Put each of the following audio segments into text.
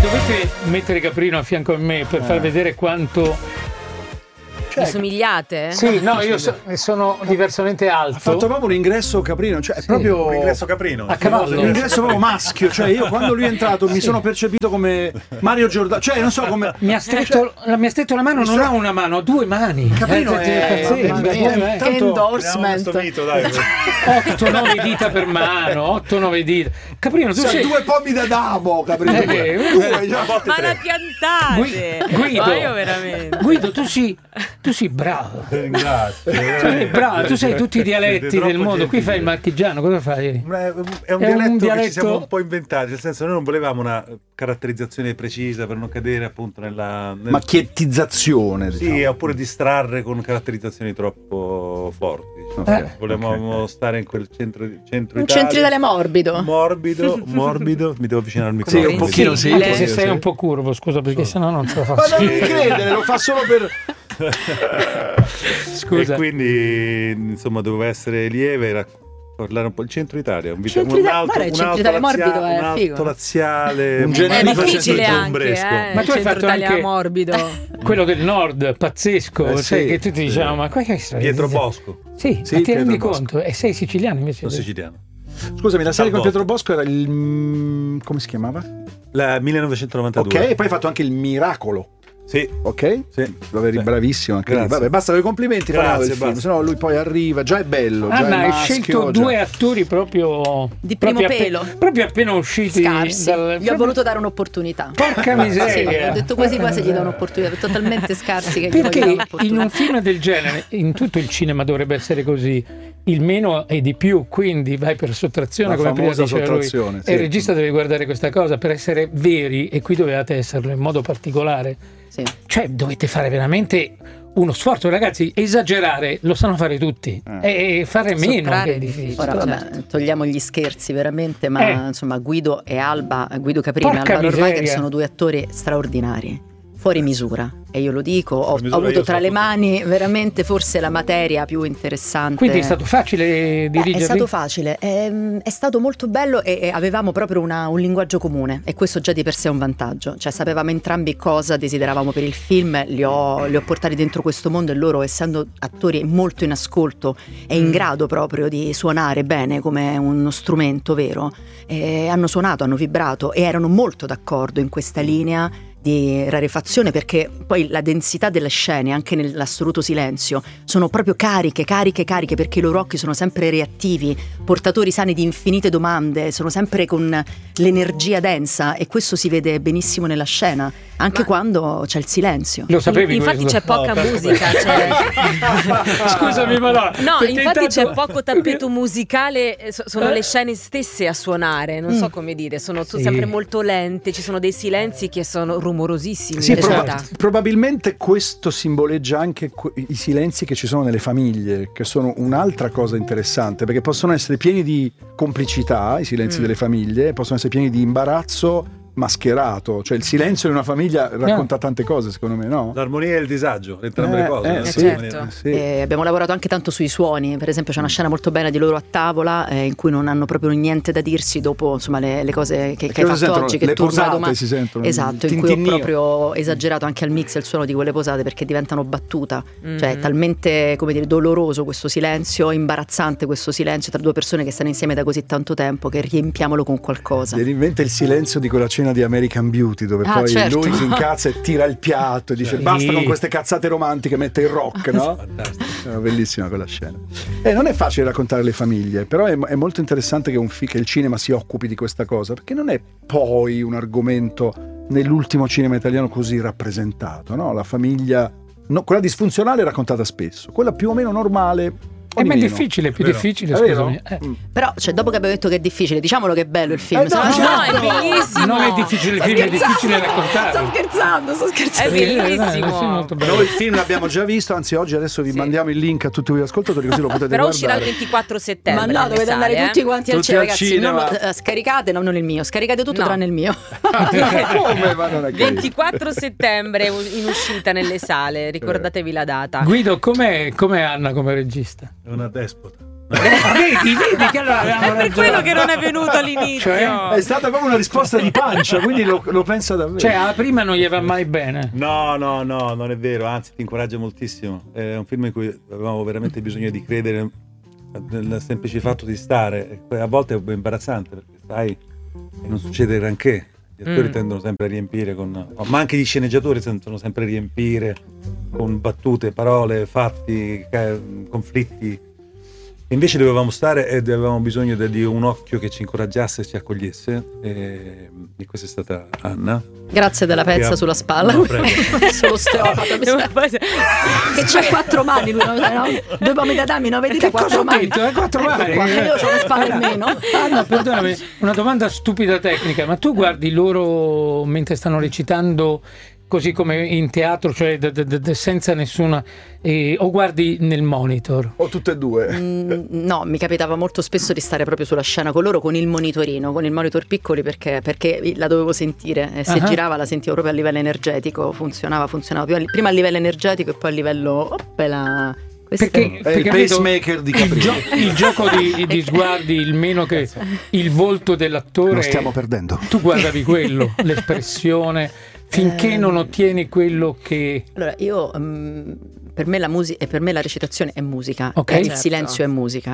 dovete mettere Caprino a fianco a me per far vedere quanto... Vi somigliate? Sì, no, io sono diversamente alto. Ha fatto proprio l'ingresso Caprino, cioè è proprio l'ingresso Caprino. A cavallo. l'ingresso proprio maschio, cioè io quando lui è entrato mi sono percepito come Mario Giordano, cioè non so come Mi ha stretto la mano, non ha una mano, ha due mani. Caprino è pazzesco. Che endorsement. 8-9 dita per mano, 8-9 dita. Caprino, tu sei... due pomi d'Adamo, Caprino. Ma la piantate! Guido, Ma io veramente. Guido, tu sei bravo. Ringrazio. Tu sei bravo, tu sai tutti i dialetti del mondo. Qui fai il marchigiano, cosa fai? È un dialetto che ci siamo un po' inventati, nel senso noi non volevamo una caratterizzazione precisa per non cadere appunto nella macchiettizzazione, sì, diciamo. oppure distrarre con caratterizzazioni troppo forti. Volevamo stare in quel centro Un Italia. centro Italia morbido. Morbido, mi devo avvicinare al microfono. Sì, un pochino sì. Anche se sei un po' curvo, scusa, perché sennò non ce la Ma faccio. non mi credere, lo fa solo per... Scusa. E quindi insomma doveva essere lieve, era parlare un po' il centro Italia, un Centro Italia- guarda, il centro Italia morbido è un alto figo. laziale, Un È generico difficile centro anche, ombresco. Ma tu hai centro fatto Italia anche- morbido. Quello del nord, pazzesco, Sì, sai, che tutti diciamo, ma qua che storia? Pietro Bosco, Sì, Sì, ma ti rendi Pietro conto? E sei siciliano invece? sono siciliano. Scusami, la serie con Talvolta. Pietro Bosco era il... come si chiamava? La 1992. Ok, e poi hai fatto anche il Miracolo. Sì. Ok? Sì. Lo eri Sì. bravissimo anche lì. Grazie. Vabbè, basta con i complimenti, parliamo del Grazie, film, basta. sennò lui poi arriva, già è bello, già Anna, è hai maschio, scelto già- due attori proprio Di primo proprio pelo. proprio appena usciti Scarsi. dal... Gli ho voluto dare un'opportunità. Porca miseria. Sì, ho detto quasi quasi gli do un'opportunità, totalmente scarsi che gli voglio dare Perché un'opportunità. in un film del genere, in tutto il cinema dovrebbe essere così, il meno è di più, quindi vai per sottrazione, La come prima famosa diceva lui. sottrazione, sì. E il regista deve guardare questa cosa per essere veri, e qui dovevate esserlo in modo particolare. Sì. Cioè dovete fare veramente uno sforzo, ragazzi. Esagerare lo sanno fare tutti, e fare meno Sottrarre che è è difficile. Ora, vabbè, togliamo gli scherzi veramente, ma insomma Guido e Alba, Guido Caprino e Porca Alba Normacher miseria. sono due attori straordinari, fuori misura, e io lo dico, ho misura avuto io tra so le tutto. mani veramente forse la materia più interessante. Quindi è stato facile dirigerli? È stato facile, è stato molto bello, e avevamo proprio un linguaggio comune, e questo già di per sé è un vantaggio, cioè sapevamo entrambi cosa desideravamo per il film, li ho portati dentro questo mondo, e loro, essendo attori molto in ascolto e in grado proprio di suonare bene come uno strumento vero, hanno suonato, hanno vibrato e erano molto d'accordo in questa linea di rarefazione, perché poi la densità delle scene, anche nell'assoluto silenzio, sono proprio cariche, perché i loro occhi sono sempre reattivi, portatori sani di infinite domande, sono sempre con l'energia densa, e questo si vede benissimo nella scena, anche quando c'è il silenzio. Lo sapevi Infatti questo? c'è poca musica, Scusami, ma no. No, perché infatti intanto- c'è poco tappeto musicale, sono le scene stesse a suonare, non so come dire, sono Sì. sempre molto lente, ci sono dei silenzi che sono rumorosissimi. Sì, in realtà. probabilmente questo simboleggia anche i silenzi che ci sono nelle famiglie, che sono un'altra cosa interessante, perché possono essere pieni di complicità, i silenzi delle famiglie, possono essere pieni di imbarazzo mascherato, cioè il silenzio in una famiglia racconta tante cose, secondo me, no? L'armonia e il disagio, entrambe le cose. no? sì, certo. sì. Abbiamo lavorato anche tanto sui suoni, per esempio c'è una scena molto bella di loro a tavola, in cui non hanno proprio niente da dirsi dopo, insomma, le cose che hai fatto sentono? oggi, che Le turno la posate domanda. si sentono, Esatto, il in cui ho tintinnio. proprio esagerato anche al mix il suono di quelle posate, perché diventano battuta, cioè è talmente, come dire, doloroso questo silenzio, imbarazzante questo silenzio tra due persone che stanno insieme da così tanto tempo, che riempiamolo con qualcosa. Viene in mente il silenzio di quella cena di American Beauty, dove poi certo. lui si incazza e tira il piatto e dice Sì. basta con queste cazzate romantiche, mette il rock, no? Era bellissima quella scena. Non è facile raccontare le famiglie, però è molto interessante che il cinema si occupi di questa cosa, perché non è poi un argomento nell'ultimo cinema italiano così rappresentato, no? La famiglia, no, quella disfunzionale è raccontata spesso, quella più o meno normale È di più meno. difficile, È vero? scusami. Però, cioè, dopo che abbiamo detto che è difficile, diciamolo che è bello il film. No, certo. è bellissimo. Non è difficile, il film è difficile raccontare. Sto scherzando. È Sì, il film è bellissimo. molto bello. Noi il film l'abbiamo già visto, anzi oggi adesso vi mandiamo il link a tutti voi ascoltatori, così lo potete Però guardare. uscirà il 24 settembre. Ma no, nelle dovete andare sale, tutti quanti al Tutti cinema, al ragazzi. cinema. Scaricate, non il mio, scaricate tutto No. tranne il mio. Come? Ma non è che... 24 settembre in uscita nelle sale, ricordatevi la data. Guido, com'è Anna come regista? È una despota. Vedi che allora avevamo È per quello che non è venuto all'inizio. Cioè, è stata proprio una risposta di pancia, quindi lo pensa davvero. Cioè, alla prima non gli va mai bene. No, non è vero, anzi ti incoraggia moltissimo. È un film in cui avevamo veramente bisogno di credere nel semplice fatto di stare. A volte è imbarazzante perché stai e non succede granché. Gli attori tendono sempre a riempire ma anche gli sceneggiatori tendono sempre a riempire con battute, parole, fatti, conflitti. E invece dovevamo stare e avevamo bisogno di un occhio che ci incoraggiasse e ci accogliesse, e questa è stata Anna. Grazie della pezza sulla spalla. No, prego. Sono osteopata. Che c'ha 4 mani lui, no? 2 pomi da dami, 9 dita, 4 mani. 4 mani. Io ho le spalle in meno. Anna, perdonami, una domanda stupida tecnica, ma tu guardi loro mentre stanno recitando così come in teatro, cioè senza nessuna, o guardi nel monitor? O tutte e due? No, mi capitava molto spesso di stare proprio sulla scena con loro, con il monitorino, con il monitor piccoli, perché la dovevo sentire, e se girava la sentivo proprio a livello energetico, funzionava prima a livello energetico e poi a livello perché è il pacemaker di Caprino. Il gioco di sguardi, il meno che il volto dell'attore, lo stiamo perdendo. Tu guardavi quello, l'espressione, finché non ottieni quello che... Allora, io per me la musica e per me la recitazione è musica, okay. Il silenzio è musica,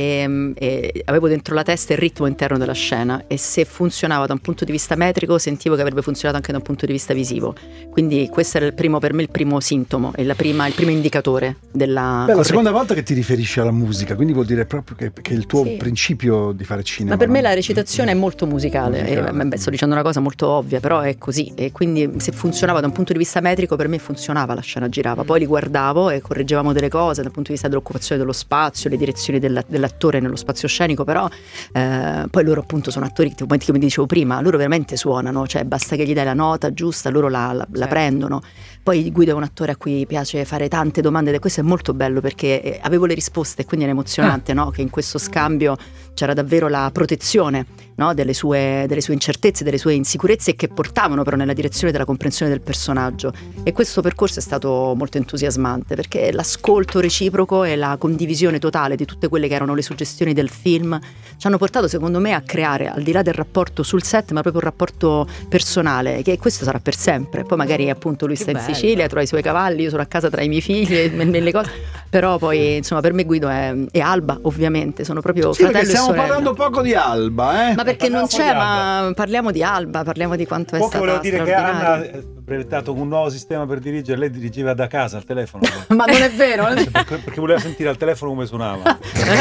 e avevo dentro la testa il ritmo interno della scena, e se funzionava da un punto di vista metrico sentivo che avrebbe funzionato anche da un punto di vista visivo, quindi questo era per me il primo sintomo e il primo indicatore della... La seconda volta che ti riferisci alla musica, quindi vuol dire proprio che è il tuo principio di fare cinema. Ma per me la recitazione è molto musicale. Sto dicendo una cosa molto ovvia, però è così, e quindi se funzionava da un punto di vista metrico per me funzionava, la scena girava, poi li guardavo e correggevamo delle cose dal punto di vista dell'occupazione dello spazio, le direzioni dell'attore nello spazio scenico, però poi loro appunto sono attori che, come dicevo prima, loro veramente suonano, cioè basta che gli dai la nota giusta, loro la prendono. Poi Guido è un attore a cui piace fare tante domande, e questo è molto bello perché avevo le risposte, e quindi era emozionante, no? Che in questo scambio c'era davvero la protezione, no? delle sue incertezze, delle sue insicurezze, che portavano però nella direzione della comprensione del personaggio, e questo percorso è stato molto entusiasmante perché l'ascolto reciproco e la condivisione totale di tutte quelle che erano le suggestioni del film ci hanno portato, secondo me, a creare, al di là del rapporto sul set, ma proprio un rapporto personale, che questo sarà per sempre. Poi magari appunto lui sta in Sicilia, tra i suoi cavalli, io sono a casa tra i miei figli, nelle cose, però poi insomma per me Guido e Alba ovviamente sono proprio fratello e sorella. Stiamo parlando poco di Alba, ma perché non c'è, ma parliamo di Alba, parliamo di quanto è stata volevo dire che Anna ha brevettato un nuovo sistema per dirigere, lei dirigeva da casa al telefono. Ma non è vero, perché voleva sentire al telefono come suonava.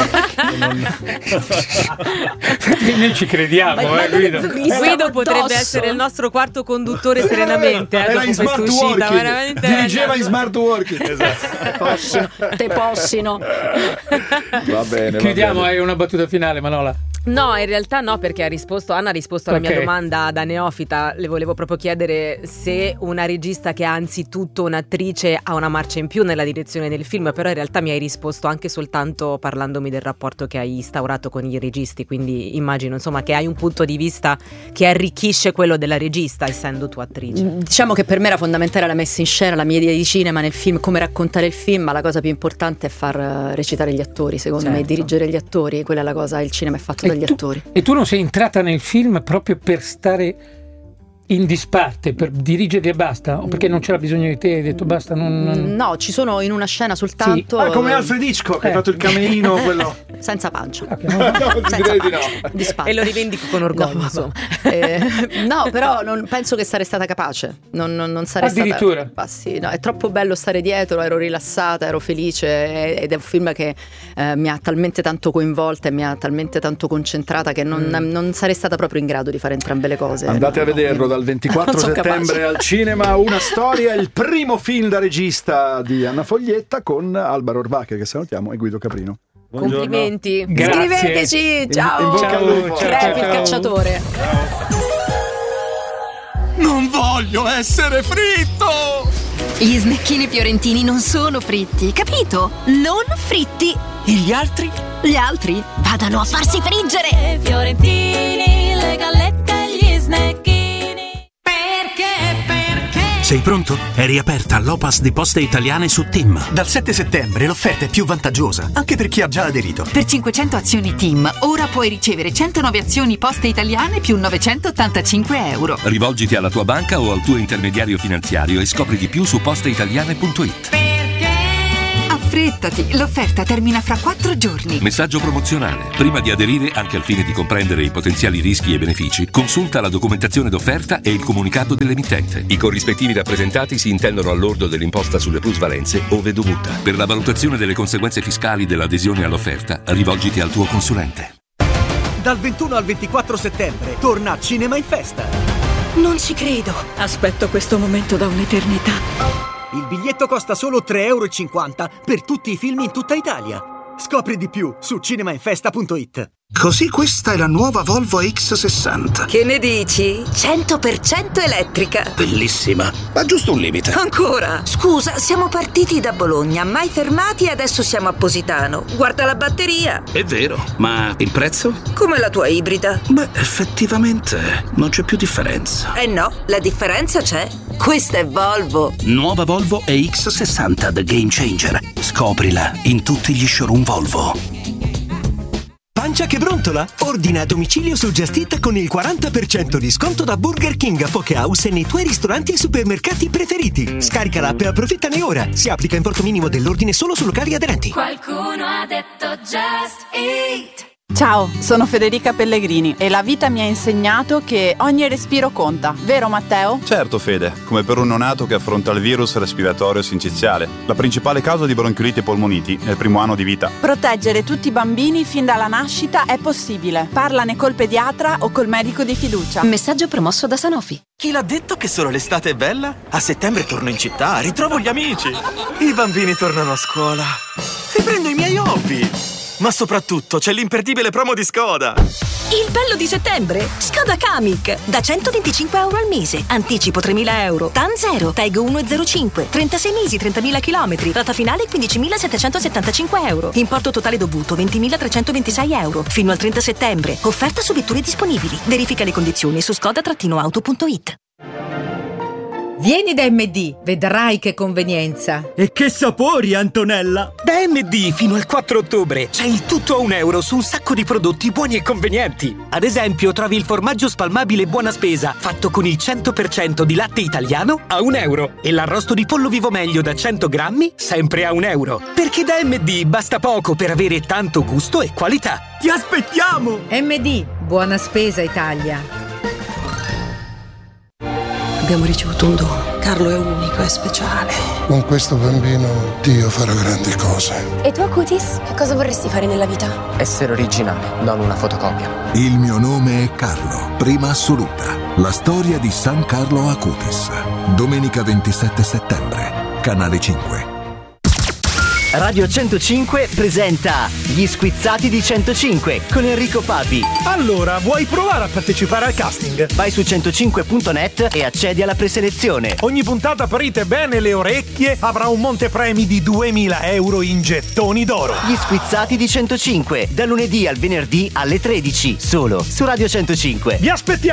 Noi ci crediamo, Guido. Guido potrebbe essere il nostro quarto conduttore serenamente. Era in smart working, dirigeva in smart working. Esatto. Te possino. Va bene. Chiudiamo, hai una battuta finale, Manola? No, in realtà no, perché Anna ha risposto alla mia domanda da neofita. Le volevo proprio chiedere se una regista che è anzitutto un'attrice ha una marcia in più nella direzione del film, però in realtà mi hai risposto anche soltanto parlandomi del rapporto che hai instaurato con i registi, quindi immagino insomma che hai un punto di vista che arricchisce quello della regista, essendo tu attrice. Diciamo che per me era fondamentale la messa in scena, la mia idea di cinema nel film, come raccontare il film, ma la cosa più importante è far recitare gli attori, secondo me, dirigere gli attori, quella è la cosa, il cinema è fatto dagli attori. E tu non sei entrata nel film proprio per stare in disparte, per dirigere e basta? O perché non c'era bisogno di te, hai detto basta? No, ci sono in una scena soltanto. Sì. Come Alfred Hitchcock, hai fatto il camerino, quello senza pancia. Direi di no. Di spalle. E lo rivendico con orgoglio. No, però non penso che sarei stata capace. Non sarei addirittura stata. Sì, no, è troppo bello stare dietro, ero rilassata, ero felice, ed è un film che mi ha talmente tanto coinvolta e mi ha talmente tanto concentrata che non sarei stata proprio in grado di fare entrambe le cose. Andate a vederlo dal 24 settembre al cinema, Una storia, il primo film da regista di Anna Foglietta con Alba Rohrwacher, che salutiamo, e Guido Caprino. Buongiorno. Complimenti. Grazie. Scriveteci, ciao. In bocca al lupo. Crepi il cacciatore. Non voglio essere fritto! Gli snecchini fiorentini non sono fritti, capito? Non fritti. E gli altri? Gli altri vadano a farsi friggere. Fiorentini, le gallette e gli snecchini. Perché Sei pronto? È riaperta l'Opas di Poste Italiane su TIM. Dal 7 settembre l'offerta è più vantaggiosa, anche per chi ha già aderito. Per 500 azioni TIM, ora puoi ricevere 109 azioni Poste Italiane più 985 euro. Rivolgiti alla tua banca o al tuo intermediario finanziario e scopri di più su posteitaliane.it. Affrettati, l'offerta termina fra 4 giorni. Messaggio promozionale. Prima di aderire, anche al fine di comprendere i potenziali rischi e benefici, consulta la documentazione d'offerta e il comunicato dell'emittente. I corrispettivi rappresentati si intendono all'ordo dell'imposta sulle plusvalenze ove dovuta. Per la valutazione delle conseguenze fiscali dell'adesione all'offerta, rivolgiti al tuo consulente. Dal 21 al 24 settembre torna Cinema in Festa. Non ci credo. Aspetto questo momento da un'eternità. Il biglietto costa solo 3,50 euro per tutti i film in tutta Italia. Scopri di più su cinemainfesta.it. Così questa è la nuova Volvo X60. Che ne dici? 100% elettrica. Bellissima, ma giusto un limite. Ancora? Scusa, siamo partiti da Bologna, mai fermati e adesso siamo a Positano. Guarda la batteria. È vero, ma il prezzo? Come la tua ibrida. Beh, effettivamente non c'è più differenza. Eh no, la differenza c'è. Questa è Volvo. Nuova Volvo EX60 The Game Changer. Scoprila in tutti gli showroom Volvo. Pancia che brontola? Ordina a domicilio su Just Eat con il 40% di sconto da Burger King, Pokehouse e nei tuoi ristoranti e supermercati preferiti. Scarica l'app e approfittane ora. Si applica importo minimo dell'ordine solo su locali aderenti. Qualcuno ha detto Just Eat. Ciao, sono Federica Pellegrini e la vita mi ha insegnato che ogni respiro conta, vero Matteo? Certo Fede, come per un neonato che affronta il virus respiratorio sinciziale, la principale causa di bronchioliti e polmoniti nel primo anno di vita. Proteggere tutti i bambini fin dalla nascita è possibile. Parlane col pediatra o col medico di fiducia. Messaggio promosso da Sanofi. Chi l'ha detto che solo l'estate è bella? A settembre torno in città, ritrovo gli amici. I bambini tornano a scuola. Riprendo i miei hobby. Ma soprattutto c'è l'imperdibile promo di Skoda. Il bello di settembre? Skoda Kamiq. Da 125 euro al mese. Anticipo 3.000 euro. TAN 0. TAG 1,05. 36 mesi, 30.000 chilometri. Rata finale 15.775 euro. Importo totale dovuto 20.326 euro. Fino al 30 settembre. Offerta su vetture disponibili. Verifica le condizioni su skoda-auto.it. Vieni da MD, vedrai che convenienza. E che sapori, Antonella! Da MD fino al 4 ottobre c'è il tutto a €1 su un sacco di prodotti buoni e convenienti. Ad esempio, trovi il formaggio spalmabile Buona Spesa, fatto con il 100% di latte italiano, a €1. E l'arrosto di pollo vivo meglio da 100 grammi, sempre a €1. Perché da MD basta poco per avere tanto gusto e qualità. Ti aspettiamo! MD, Buona Spesa Italia. Abbiamo ricevuto un dono. Carlo è unico, è speciale. Con questo bambino Dio farà grandi cose. E tu, Acutis? Che cosa vorresti fare nella vita? Essere originale, non una fotocopia. Il mio nome è Carlo, prima assoluta. La storia di San Carlo Acutis. Domenica 27 settembre, Canale 5. Radio 105 presenta Gli Squizzati di 105 con Enrico Papi. Allora, vuoi provare a partecipare al casting? Vai su 105.net e accedi alla preselezione. Ogni puntata aprite bene le orecchie, avrà un montepremi di 2.000 euro in gettoni d'oro. Gli Squizzati di 105, da lunedì al venerdì alle 13, solo su Radio 105. Vi aspettiamo!